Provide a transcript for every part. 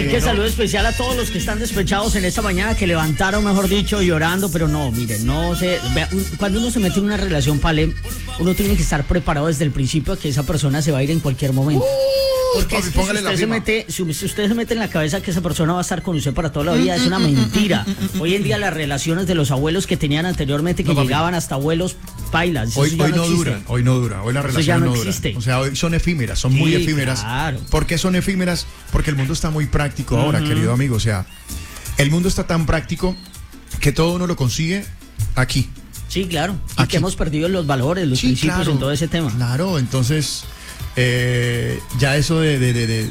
Así que saludo especial a todos los que están despechados en esta mañana, que levantaron, mejor dicho, llorando, pero no, miren, cuando uno se mete en una relación, Pale, uno tiene que estar preparado desde el principio a que esa persona se va a ir en cualquier momento. Porque es que si usted se mete en la cabeza que esa persona va a estar con usted para toda la vida, es una mentira. Hoy en día las relaciones de los abuelos que tenían anteriormente, que llegaban hasta abuelos, bailas. Hoy no dura. Hoy las relaciones no duran. O sea, hoy son efímeras, son muy efímeras. Claro. ¿Por qué son efímeras? Porque el mundo está muy práctico ahora, querido amigo. O sea, el mundo está tan práctico que todo uno lo consigue aquí. Sí, claro. Y que hemos perdido los valores, los principios en todo ese tema. Claro, entonces ya eso de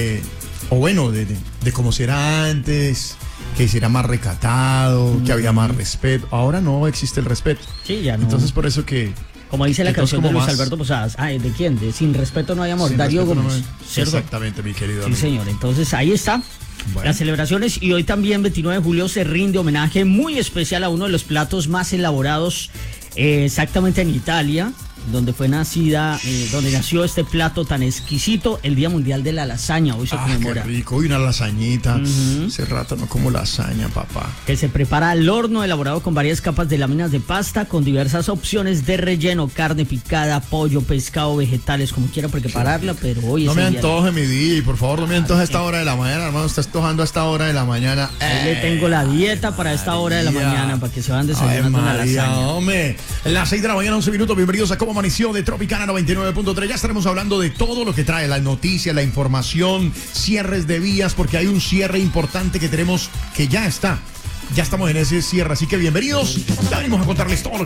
cómo será antes, que será más recatado, que había más respeto. Ahora no existe el respeto. Sí, ya no. Entonces por eso que... Como dice la canción de Luis Alberto Posadas. ¿De quién? De Sin Respeto No Hay Amor. Darío Gómez. Exactamente, mi querido amigo. Sí, señor. Entonces ahí está. Bueno. Las celebraciones, y hoy también 29 de julio se rinde homenaje muy especial a uno de los platos más elaborados exactamente en Italia, donde fue nacida, donde nació este plato tan exquisito, el Día Mundial de la Lasaña. Hoy se conmemora. Qué rico, hoy una lasañita. Hace rato no como lasaña, papá. Que se prepara al horno, elaborado con varias capas de láminas de pasta, con diversas opciones de relleno, carne picada, pollo, pescado, vegetales, como quiera prepararla, pero hoy no me antoje, mi DJ, por favor, no me antoje a esta hora de la mañana, hermano, está antojando a esta hora de la mañana. Ahí le tengo la dieta para esta hora de la mañana, para que se van desayunando una lasaña. Hombre, las 6 de la mañana, 11 minutos, bienvenidos a Cómo Amaneció de Tropicana 99.3. Ya estaremos hablando de todo lo que trae las noticias, la información, cierres de vías, porque hay un cierre importante que tenemos que ya está. Ya estamos en ese cierre, así que bienvenidos. Ya venimos a contarles todo lo